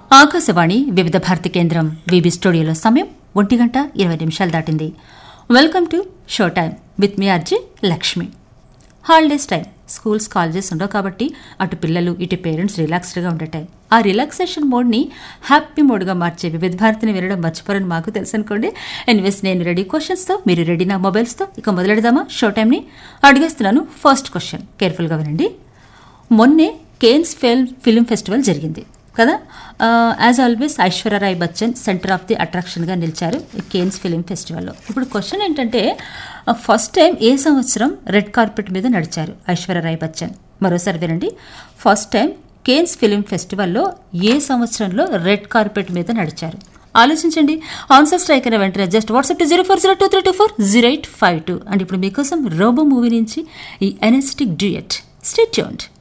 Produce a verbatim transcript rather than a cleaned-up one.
ఆకాశవాణి వివిధ భారతి కేంద్రం విబి స్టూడియోలో సమయం ఒంటి గంట ఇరవై నిమిషాలు దాటింది. Welcome to show time with me RG Lakshmi. Holidays time, schools colleges ఉండవు కాబట్టి అటు పిల్లలు ఇటు పేరెంట్స్ రిలాక్స్డ్గా ఉండే టైం. ఆ రిలాక్సేషన్ మోడ్ని హ్యాపీ మోడ్గా మార్చే వివిధ భారతిని వినడం మర్చిపోరని మాకు తెలుసు అనుకోండి. ఎనీవేస్, నేను రెడీ క్వశ్చన్స్తో, మీరు రెడీ నా మొబైల్స్తో. ఇక మొదలెడదామా షో టైంని? అడిగేస్తున్నాను. ఫస్ట్ క్వశ్చన్ కేర్ఫుల్గా వినండి. మొన్నే కేన్స్ ఫిల్మ్ ఫిల్మ్ ఫెస్టివల్ జరిగింది కదా. As always Aishwarya Rai Bachchan centre of the అట్రాక్షన్గా నిలిచారు కేన్స్ ఫిలిం ఫెస్టివల్లో. ఇప్పుడు క్వశ్చన్ ఏంటంటే, ఫస్ట్ టైం ఏ సంవత్సరం రెడ్ కార్పెట్ మీద నడిచారు ఐశ్వర్యరాయ్ బచ్చన్? మరోసారి వినండి. ఫస్ట్ టైం కేన్స్ ఫిలిం ఫెస్టివల్లో ఏ సంవత్సరంలో రెడ్ కార్పెట్ మీద నడిచారు? ఆలోచించండి. ఆన్సర్ స్ట్రైక్ అయిన వెంటనే just WhatsApp to zero four zero two three two four zero eight five two. And ఇప్పుడు మీకోసం రోబో మూవీ నుంచి ఈ ఎనర్జెటిక్ డ్యూయట్. Stay tuned.